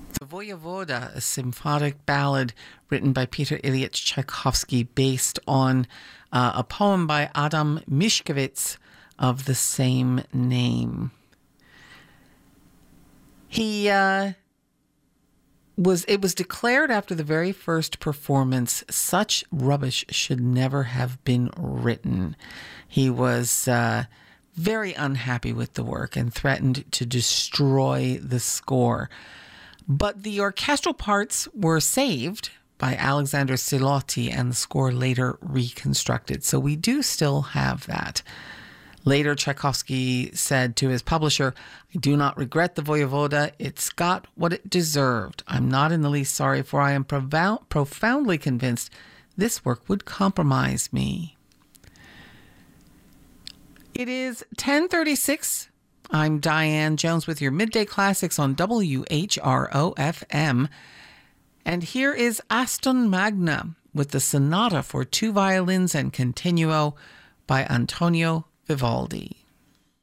The Voyevoda, a symphonic ballad written by Peter Ilyich Tchaikovsky based on a poem by Adam Mickiewicz of the same name. It was declared after the very first performance, such rubbish should never have been written. He was very unhappy with the work and threatened to destroy the score. But the orchestral parts were saved by Alexander Silotti and the score later reconstructed. So we do still have that. Later, Tchaikovsky said to his publisher, "I do not regret the Voyevoda. It's got what it deserved. I'm not in the least sorry, for I am profoundly convinced this work would compromise me." It is 10:36. I'm Diane Jones with your Midday Classics on WHRO-FM. And here is Aston Magna with the Sonata for 2 violins and Continuo by Antonio Vivaldi.